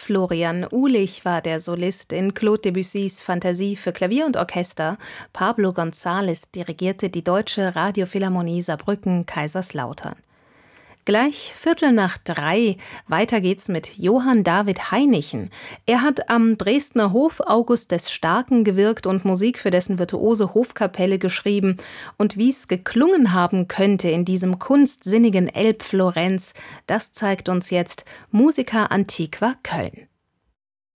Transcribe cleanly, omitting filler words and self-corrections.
Florian Uhlich war der Solist in Claude Debussys Fantasie für Klavier und Orchester. Pablo González dirigierte die Deutsche Radiophilharmonie Saarbrücken-Kaiserslautern. Gleich 2:45. Weiter geht's mit Johann David Heinichen. Er hat am Dresdner Hof August des Starken gewirkt und Musik für dessen virtuose Hofkapelle geschrieben. Und wie's geklungen haben könnte in diesem kunstsinnigen Elbflorenz, das zeigt uns jetzt Musica Antiqua Köln.